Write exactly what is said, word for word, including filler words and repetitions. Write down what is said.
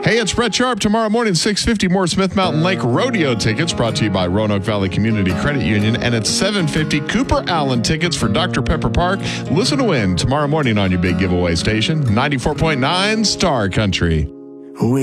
Hey, it's Brett Sharp. Tomorrow morning, six fifty, more Smith Mountain Lake Rodeo tickets brought to you by Roanoke Valley Community Credit Union. And at seven fifty, Cooper Allen tickets for Doctor Pepper Park. Listen to win tomorrow morning on your big giveaway station, ninety-four point nine Star Country. We